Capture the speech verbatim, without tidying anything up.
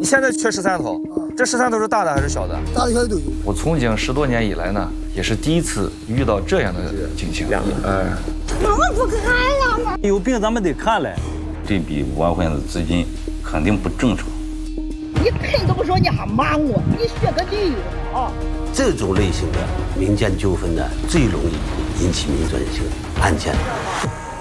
你现在缺十三头，这十三头是大的还是小的？ 大的小的都有。 我从警十多年以来呢，也是第一次遇到这样的警情。 哎， 我不看了。 有病咱们得看嘞。 这笔五万块钱的资金肯定不正常。 你喷都不说你还骂我，你学个理由啊！ 这种类型的民间纠纷呢，最容易引起民转性案件。